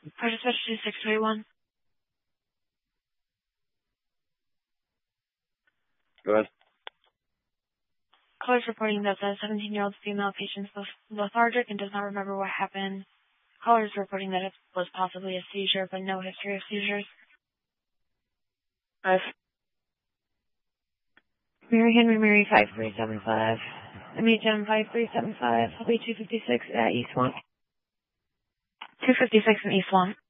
Car dispatch 2621. Go ahead. Caller's reporting that the 17-year-old female patient is lethargic and does not remember what happened. Caller's reporting that it was possibly a seizure, but no history of seizures. 5. Mary Henry Mary 5375. MHM 5375. I'll be 256 at East Swamp. 256 in East Swamp.